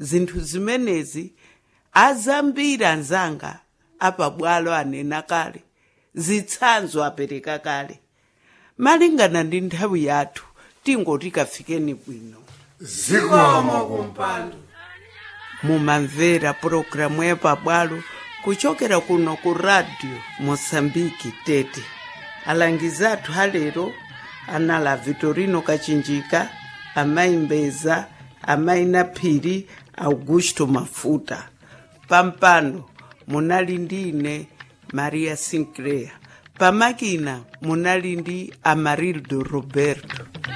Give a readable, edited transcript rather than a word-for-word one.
zinthu zimenezi azambiri anzanga apabwalo anena kale, zitsanzo apereka kale. Malingana ndi nthawi yathu tingoti kafikeni bwino. Zikomo kumpando. Mumamvera programu ya pabwalo kuchokera kuno ku Radio Mosambiki Tete. Alangizi athu halero anali Vitorino Kachinjika, Amayi Mbeza, Amayi Naphiri, Augusto Mafuta. Pampano munali ndine Maria Sinclair. Pamakina munali ndi Amarildo Roberto.